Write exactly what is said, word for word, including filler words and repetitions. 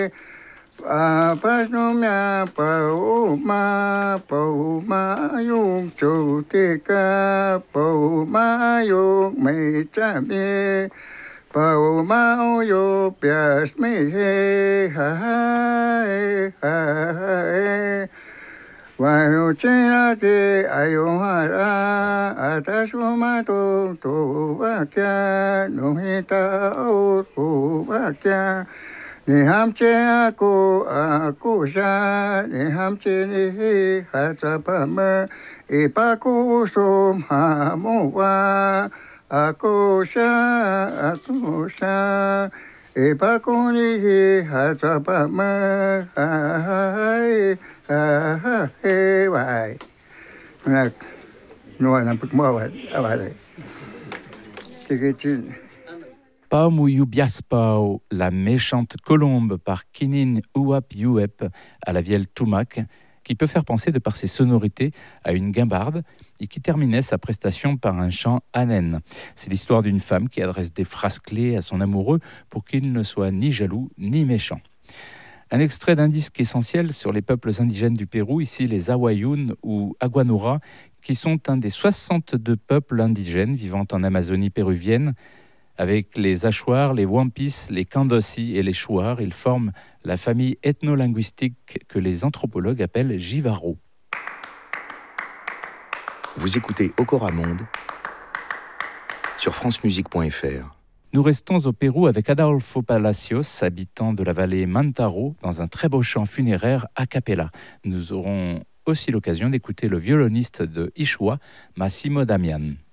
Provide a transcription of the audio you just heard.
Apasnomia pauma pauma yung chotika pauma yung may chami pauma yo pias me he ha ha ha Wayo chea ke ayo hara atasuma to to vakya no hita o to vakya Ni hamche aku aku sha ni hamche ni hatapama ipaku sum hamuwa aku sha aku sha ipaku ni hatapama hai hai hai vai nak nuai nampak mau apa lagi kecil Paumu Yubiaspao, la méchante colombe par Kinin Uap Yuep à la vielle Tumac, qui peut faire penser de par ses sonorités à une guimbarde et qui terminait sa prestation par un chant anen. C'est l'histoire d'une femme qui adresse des phrases clés à son amoureux pour qu'il ne soit ni jaloux ni méchant. Un extrait d'un disque essentiel sur les peuples indigènes du Pérou, ici les Awayun ou Aguanura, qui sont un des soixante-deux peuples indigènes vivant en Amazonie péruvienne. Avec les Achuar, les Wampis, les Kandosi et les Shuar, ils forment la famille ethno-linguistique que les anthropologues appellent Jivaro. Vous écoutez Okora Monde sur francemusique point f r. Nous restons au Pérou avec Adolfo Palacios, habitant de la vallée Mantaro, dans un très beau chant funéraire a cappella. Nous aurons aussi l'occasion d'écouter le violoniste de Ishua, Massimo Damian.